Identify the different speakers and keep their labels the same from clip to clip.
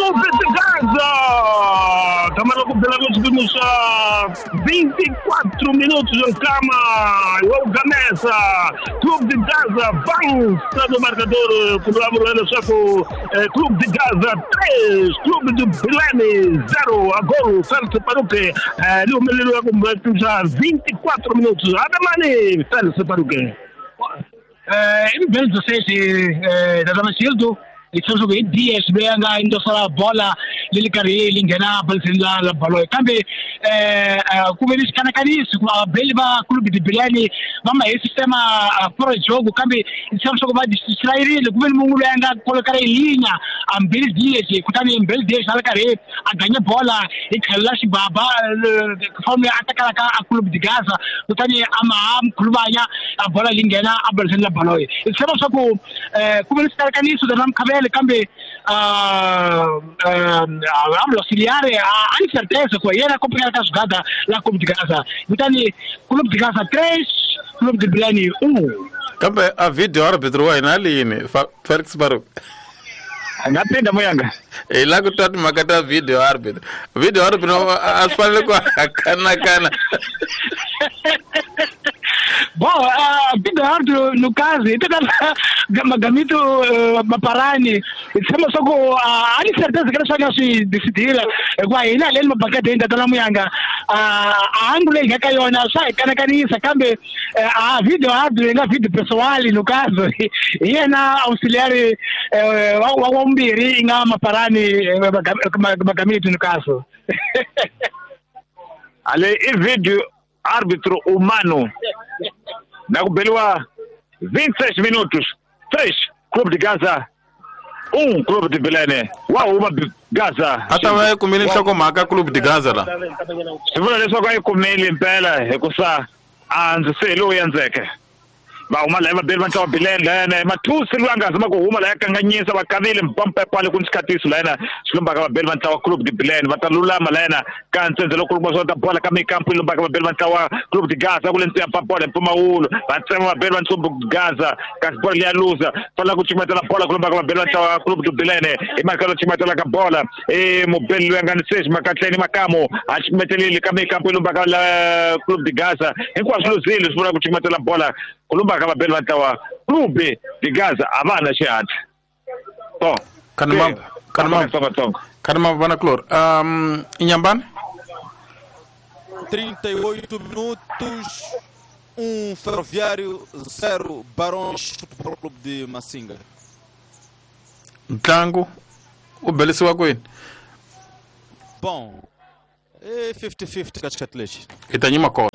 Speaker 1: Clube de Gaza. Estamos recuperando nos 24 minutos em cama. O Gamesa. Clube de Gaza avança no marcador. Colaborando só com Clube de Gaza 3. Clube de Belém 0. Agora o Félix Paruque. O melhor com já 24 minutos. Adamani, Félix Paruque.
Speaker 2: Em vez de ser da Dona Sildo, isso jogo dias bem ainda só a bola lhe carrega lingena balsenda la bola cambe como eles canacanice com a belva clube de Belém vamos esse sistema para o jogo cambe isso é um jogo mais distraído como ele mungu ainda colocar em linha am bel dias que tá em bel dias ela carrega a ganhar bola e kalash baba forma atacar a clube de Gaza tani am clube a bola lingena a balsenda la bola isso é um jogo como eles canacanice da cambe cambe auxiliare a incerteza com ele acompanhar a jogada lá Clube de Gaza. Então, Clube de Gaza 3, Clube de Belém 1.
Speaker 3: Cambe a vídeo árbitro aí na linha, Félix Paruque.
Speaker 2: Napenda moyanga.
Speaker 3: Lá que tu magata vídeo árbitro. Vídeo árbitro asfalto com a cana.
Speaker 2: Bom, vídeo árbitro no caso, Gamito Maparani, estamos só com a incerteza que eles vão se decidir. Igual ele ali no paquete ainda tá na moyanga. A ângulo que caiu na sai canisa cambe a vídeo árbitro na vídeo pessoal no caso e na auxiliar o mbiri nga Maparani Gamito no caso.
Speaker 1: Ale e vídeo árbitro humano. Na Belua 26 minutos. 3 Clube de Gaza. 1 Clube de Belém. Uau, uma Gaza.
Speaker 3: Até vai comer só com a Clube de Gaza lá.
Speaker 1: Se você só vai comer limpela, é coisa anze selo yanzeke. Ba uma leva belman tawa Belém né, mas tu se luanga zama ko uma lá kanganyisa ba kamile mpampa pale kunsikatiso lana. Silumba ka belman tawa Clube de Belém, batalula malena kan tsenzelo kuluma sota bola kami campo ilumba ka belman tawa Clube de Gaza kulentia papola mpuma ulo. Batsema belman tumbu Gaza, kas bola ya luza. Fala kuchimata la bola kulumba ka belman tawa Clube de Belém. E marcalo chimata la bola. E mo belu nganisesh makatleni makamo. Achimetelele kami campo ilumba ka la Clube de Gaza. Enquanto os zilos fala kuchimata la bola kulumba kama belwa tawa Clube de Gaza abana shiat to
Speaker 3: kanma bana clor Inhamban
Speaker 4: 38 minutos 1 Ferroviário 0 Barões Futebol Clube de Massinga.
Speaker 3: Tango o beleza wa coin
Speaker 4: Bom, é 50-50 cascatleche.
Speaker 3: Itanyima cola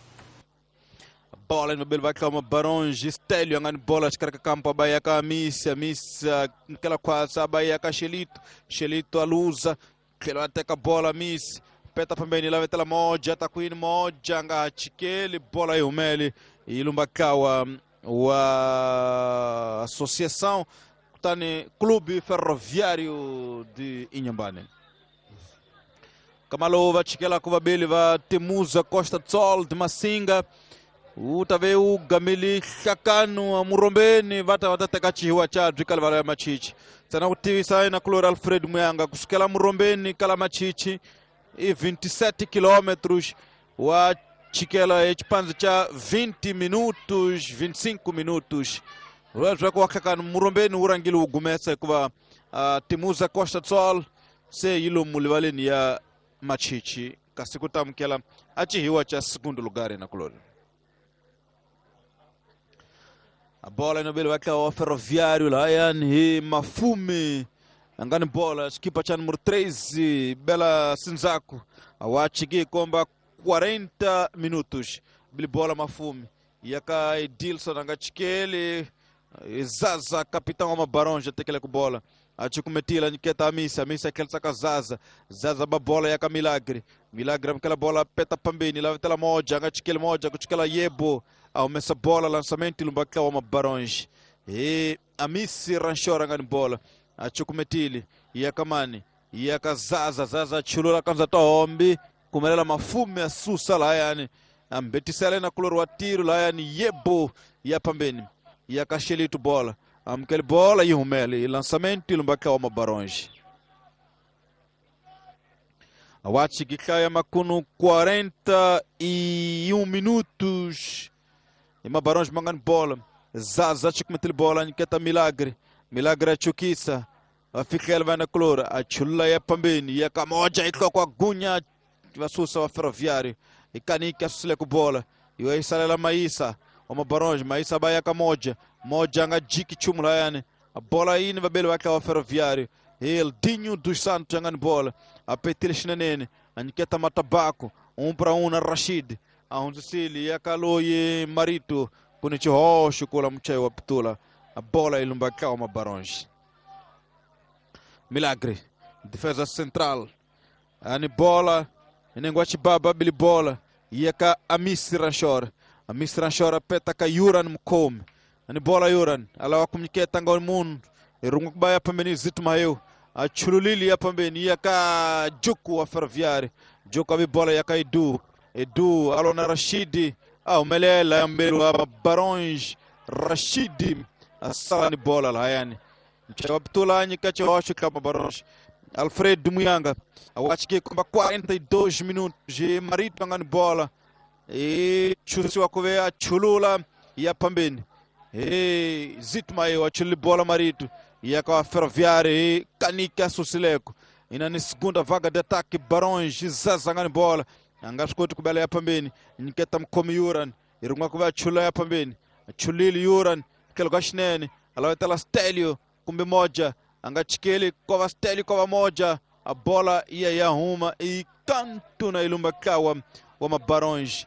Speaker 4: bola no belo vai calma Barões Estélio angani bola escarca campo baia ka missa aquela quase baia ka Xelito a luza aquela até a bola miss peta também lá vetela moja tá com moja anga chikele bola e o meli e lumbakawa a associação tani Clube Ferroviário de Inhambane. Kamalova chikela kuva beli va Temuza Costa Tsol de Massinga. Utave o Gamili Chacano a Murombeni vata tekachiwa cha drikal vara machichi sana utivisa na Clor Alfredo Muyanga kusikela Murombeni kala machichi e 27 km wa chikela echipanza cha 20 minutos 25 minutos Rweza kwa Chacano Murombeni urangili ugumesa kuva Temuza Costa Tsol se ilo mulivaleni ya machichi kasikuta mkela achihiwa cha segundo lugar na Clor. A bola no belo vai cair o Ferroviário lá e Mafume angani bola equipa cha número 13 Bela Sinzako awachigi komba 40 minutos bili bola Mafume e aka Edilson angachikele Zaza capitão ama Barões já tekele com bola achikumetila niketa missa aquela saca Zaza ba bola e aka Milagre aquela bola peta pambeni lá tela moja angachikele moja kuchikela Yebo ao messa bola lançamento lumbaka uma Barões e a Missi Ranchora ngani bola a chukumetili ya kamani ya kazaza chulula kanza tombi kumelela Mafume asusa la yani ambetisela na Clor wa tiro la yani Yebo ya pambeni ya Xelito bola amkel bola e umele lançamento lumbaka uma Barões awachigika ya makunu 41 minutos e Mabarões mangani bola Zaza chikumetili bola niketa Milagre achukisa afikela vai na Clora achula ya pambeni ya kamoja iko kwa gunya vasusa wa Ferroviário ikanika susile ku bola iwe isalela Maisa wa Mabarões Maisa baya kamoja moja ngajiki chumula yani a bola ini vabele wake wa Ferroviário Dinho dos Santos angani bola apetile shinanene aniketa Matabako para na Rashid ahunzisili ya Kaloye Marito kuni chihosho kula mchai wa Ptula a bola ilumbaka wa Mabarões Milagre defesa central ani bola inengwachi baba bili bola yaka Amisi Ranchor apeta ka Yuran Mkome ani bola Yuran ala wakumniketa ngoni munu irungu kubaya pambeni Zito Maeu achululili ya pambeni yaka Juku wa Ferroviário Juku abi bola yaka Edu alona Rashidi au melela ya mbele wa Mabarões Rashidi asala ni bola la yani mchewa Ptula nyika chewashu kama Mabarões Alfredo Muyanga awachike kwamba 42 minutos je Marito angani bola chusi wakuvea chulula ya pambeni Zito Maeu achuli bola Marito yaka Ferroviário kanika susileko inani segunda vaga de ataque Barões Zaza angani bola angashkoti kubela ya pambeni niketa Mkome Yuran irungwa kuva chula ya pambeni chulili Yuran kelgashnene alawetela Stelio kumbe moja angachikeli kwa Stelio kwa moja a bola ya huma ikantu na ilumba kawa wa Mabarões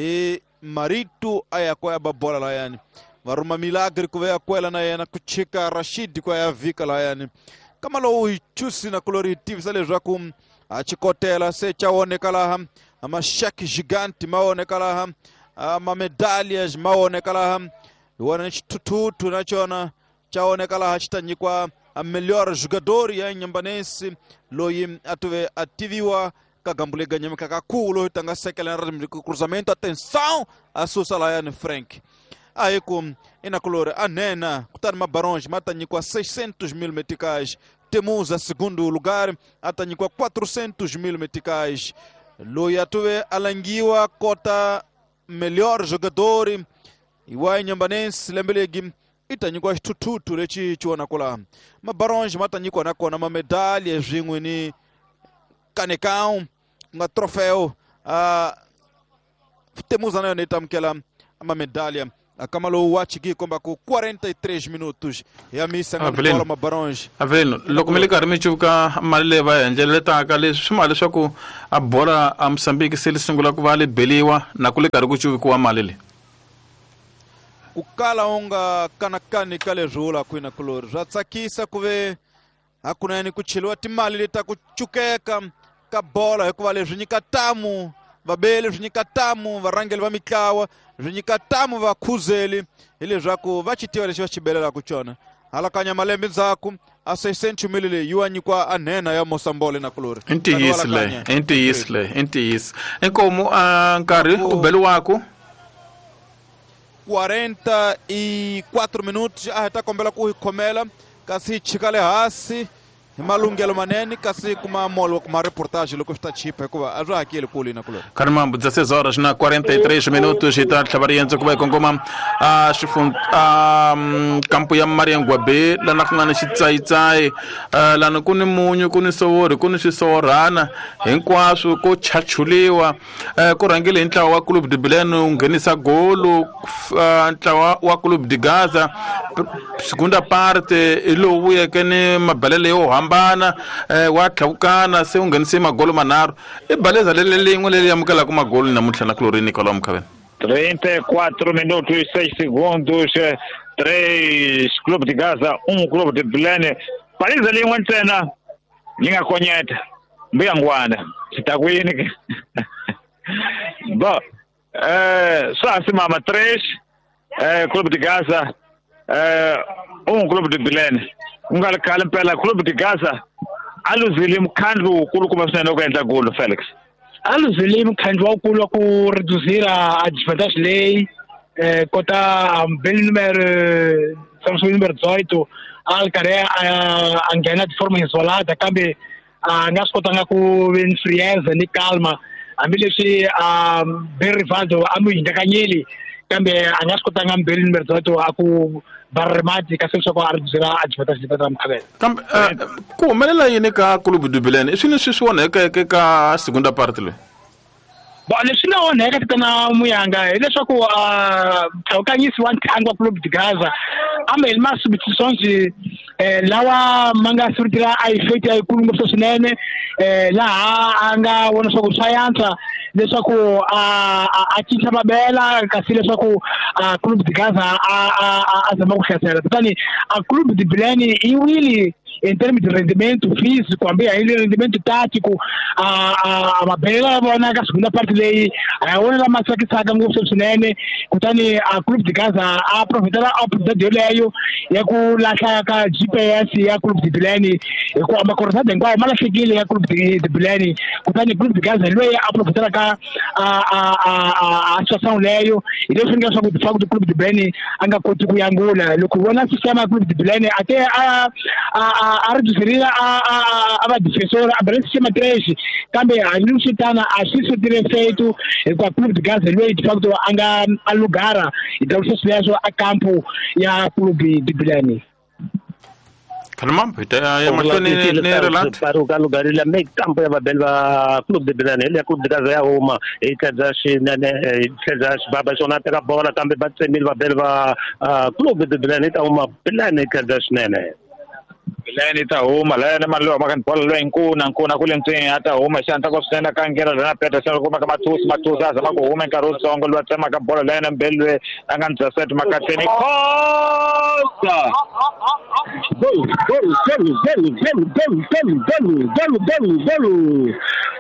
Speaker 4: Marito aya kwa ya bola la yani varuma Milagre kuva kwela na yana kuchika Rashid kwa ya vika la yani kama lo uichusi na coloritivo sale jakum achikotela se chaonekala amashaki gigante maonekala ama medalhas maonekala wana chitutu nachona chaonekala chitanyikwa a melhor jogador ya Nyambanense loyi atuve ativiwa kagambule ganyama kakakulo tanga sekela na cruzamento atenção a Susalaiane Frank aiko ina colore anena kutani Mabarões matanyikwa 600,000 meticais temos a segundo lugar atanyikwa 400,000 meticais loyi tuve alangiwa kota melhor jogador iwa Nyambanense lembelegi itanyikwa chitutu lechi chuona kula Mabarões matanyikwa nakona ma medalha zimwe ni canecão nga troféu temos nayo netamkela ama medalha akamalo wachiki komba ku 43 minutos ya misa ngala Mabarões
Speaker 3: Avelino loko milika michuka maleva enjele taka le swimali swaku a bola a Moçambique se sungula ku vale beliwa na kulika rukuchuvi ku amalele
Speaker 4: ukala onga kanakani kale rula kuina kulori ratsakisa kuve hakuna yani kuchiliwa timali litakuchukeka ka bola ekuvale zvinyikatamu vabele zvinyikatamu varangeli va mikawa zvinyikatamu vakhuzeli ile zvaku vachitiwa leswi vachibelela kuchona halakanya malembe ndzhaku a 600,000 yuanyikwa anhena ya Mosambole na kulori
Speaker 3: intiyisile enkomo nkarhi u beli wako
Speaker 4: 44 minutos aheta kombela ku hikhomela kasi chikale hasi malungelo manene kasi kuma molo kuma reportagem loko está chipa hikuva a swa hakeli kule na kulori
Speaker 3: Caramba 16 horas na 43 minutos e tá trabalhando com como campo ya Mariangwa B la nafungana xitsaitsai la na kuni munyu kuni sowori kuni swisorana hinkwaswo ko chachuliwa ku rangile ntlawa wa Club de Belém nghenisa golo ntlawa wa Club de Gaza segunda parte ilo yeke ni mabalele yo hambana wa tlhawukana se unghenise magolo manharhu I baleza lele lengwe lele yamukela ku magolo namuntlha na Clorini Nicolau Mkhaveni
Speaker 1: 34 minutos e 6 segundos 3 Clube de Gaza 1 Clube de Belém baleza lengwe ntsena lingakonyeta mbuyangwana sitakwini bo sasi mama 3 Clube de Gaza 1 Clube de Belém ungalikhala impela Clube de Gaza aluzile mkhandlu ukulu kuma swinene ukwenza golo Felix
Speaker 2: aluzile mkhandlu ukulu ku reduzir a desvantagem lei kota bel número Samsung número 18 alcare angena de forma isolada kambe nga swi kotanga ku ni frieza ni calma hambileswi Barry Rivaldo a n'wi hindakanyeli kambe a nga swi kotanga Mbeleni Merdzoto a ku barremati kasi leswaku a ri byela a jipeta Mkhabela.
Speaker 3: Kambe ku humelela yini ka Club de Bilene i swilo swi onhekeke ka segunda parte leyi?
Speaker 2: Leswi nga onheka tana Muyanga hileswaku tlhawukanyisi wa ntlangu wa Club de Gaza ambe hi masubitisozi lawa ma nga sirutira a effect ya ikulu ngopfu swinene laha a nga vona swa ku swa yantswa leswaku a cinca mabela kasi leswaku Club de Gaza a zama ku hlasela kutani a Club de Bilene i wili in termos de rendimento físico, também aí rendimento tático, a mabela bona ka segunda parte leyi a wona la masaki saka ngopfu swinene kutani a Club de Gaza a aproveitar a oportunidade leyo ya ku lahla ka GPS ya Club de Bilene ku amakorsada ngwa malafikile ya Club de Bilene kutani Club de Gaza loyi a aproveitar ka a situação leyo ile finga swa ku de fato do Club de Bilene anga koti ku yangula loko wona sistema Club de Bilene até a reduziria a defensora a branca sistema 3 kambe a Lusitana a sisi dire feito com a Club de Gaza loyi de fato anga alugara então isso é a campo ya Club de Bilene.
Speaker 3: Kalma beta ya machoni ne relat
Speaker 5: para o lugar ele é meio campo ya belva Club de Bilene ele é Club de Gaza uma e kazashi nene kazashi baba sona pega bola kambe batse mil belva Club de Bilene tá uma Bilene kazashi nene
Speaker 1: Bilene ta huma lana malo makan bola lo nkuna kule ntini hata huma shanta ko senda kangera na peta selo kuma kama matusa zama ko huma karo songo lo tema ka bola lana belwe anganza set makateni kosa gol